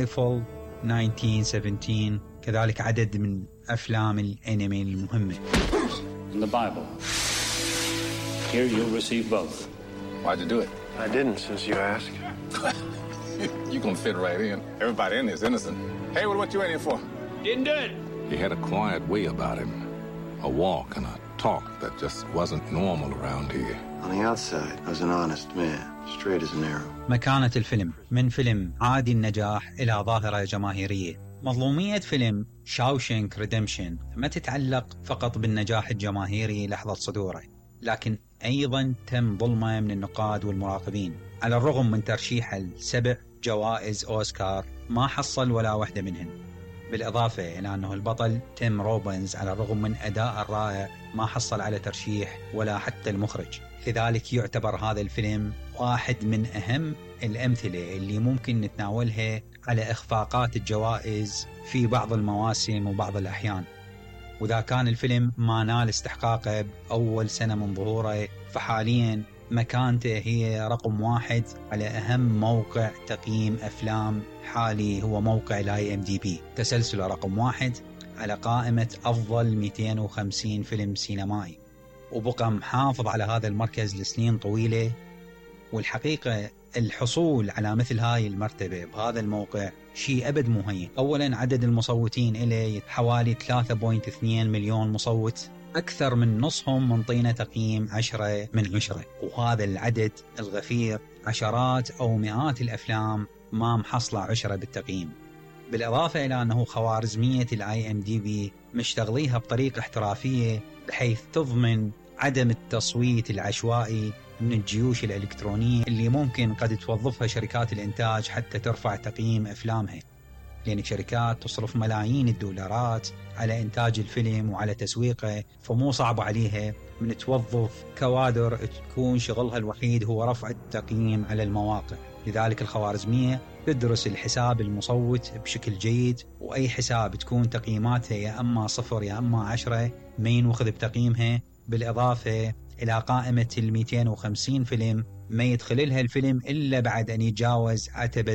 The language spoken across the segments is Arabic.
Skyfall 1917 كذلك عدد من أفلام الأنمي المهمة. In the Bible. Here you'll receive both. Why'd you do it? I didn't, since you asked. You gonna fit right in. Everybody in is innocent. Hayward, what you in here for? Didn't do it. He had a quiet way about him. A walk and a talk that just wasn't normal around here. On the outside, I was an honest man, straight as an arrow. مكانة الفيلم من فيلم عادي النجاح إلى ظاهرة جماهيرية. مظلومية فيلم شاوشنك ريديمشن ما تتعلق فقط بالنجاح الجماهيري لحظة صدوره، لكن أيضا تم ظلمه من النقاد والمراقبين. على الرغم من ترشيحه ل7 جوائز أوسكار ما حصل ولا واحدة منهن، بالإضافة إلى أنه البطل تيم روبنز على الرغم من أداء الرائع ما حصل على ترشيح ولا حتى المخرج. لذلك يعتبر هذا الفيلم واحد من أهم الأمثلة اللي ممكن نتناولها على إخفاقات الجوائز في بعض المواسم وبعض الأحيان. وإذا كان الفيلم ما نال استحقاقه بأول سنة من ظهوره، فحاليا مكانته هي رقم 1 على أهم موقع تقييم أفلام حالي، هو موقع IMDb. تسلسله رقم 1 على قائمة أفضل 250 فيلم سينمائي، وبقى محافظ على هذا المركز لسنين طويلة. والحقيقة الحصول على مثل هاي المرتبة بهذا الموقع شيء أبد مو هين. أولا عدد المصوتين إليه حوالي 3.2 مليون مصوت، أكثر من نصهم منطينا تقييم 10 من 10، وهذا العدد الغفير عشرات أو مئات الأفلام ما محصلة 10 بالتقييم. بالإضافة إلى أنه خوارزمية IMDb مشتغليها بطريقة احترافية بحيث تضمن عدم التصويت العشوائي من الجيوش الإلكترونية اللي ممكن قد توظفها شركات الإنتاج حتى ترفع تقييم أفلامها، لأن شركات تصرف ملايين الدولارات على إنتاج الفيلم وعلى تسويقه، فمو صعب عليها من توظف كوادر تكون شغلها الوحيد هو رفع التقييم على المواقع. لذلك الخوارزمية تدرس الحساب المصوت بشكل جيد، وأي حساب تكون تقييماتها يا أما 0 يا أما 10 ما ينوخذ بتقييمها. بالإضافة إلى قائمة 250 فيلم ما يدخل لها الفيلم إلا بعد أن يتجاوز عتبة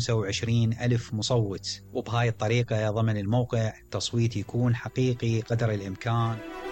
25,000 مصوت. وبهاي الطريقة ضمن الموقع التصويت يكون حقيقي قدر الإمكان.